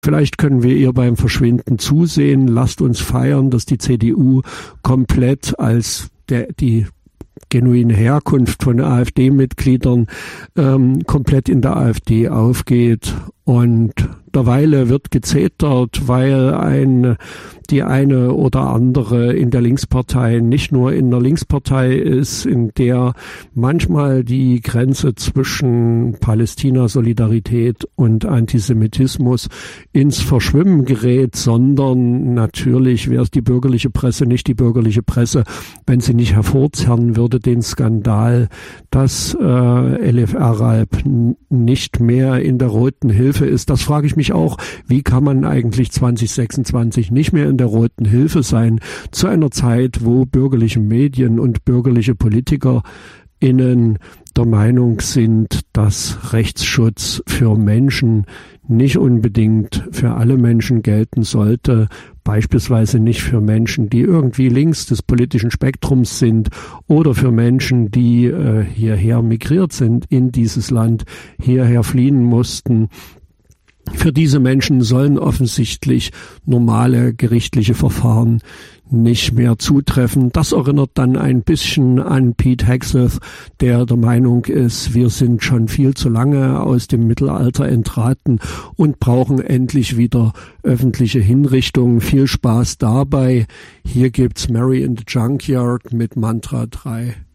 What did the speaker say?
Vielleicht können wir ihr beim Verschwinden zusehen. Lasst uns feiern, dass die CDU komplett als die genuine Herkunft von AfD-Mitgliedern komplett in der AfD aufgeht. Und derweil wird gezetert, weil die eine oder andere in der Linkspartei nicht nur in der Linkspartei ist, in der manchmal die Grenze zwischen Palästina-Solidarität und Antisemitismus ins Verschwimmen gerät, sondern natürlich wäre es die bürgerliche Presse nicht die bürgerliche Presse, wenn sie nicht hervorzerren würde den Skandal, dass Elif Aralp nicht mehr in der Roten Hilfe ist. Das frage ich mich auch, wie kann man eigentlich 2026 nicht mehr in der Roten Hilfe sein, zu einer Zeit, wo bürgerliche Medien und bürgerliche PolitikerInnen der Meinung sind, dass Rechtsschutz für Menschen nicht unbedingt für alle Menschen gelten sollte, beispielsweise nicht für Menschen, die irgendwie links des politischen Spektrums sind oder für Menschen, die hierher migriert sind in dieses Land, hierher fliehen mussten. Für diese Menschen sollen offensichtlich normale gerichtliche Verfahren nicht mehr zutreffen. Das erinnert dann ein bisschen an Pete Hegseth, der der Meinung ist, wir sind schon viel zu lange aus dem Mittelalter entraten und brauchen endlich wieder öffentliche Hinrichtungen. Viel Spaß dabei. Hier gibt's Mary in the Junkyard mit Mantra 3.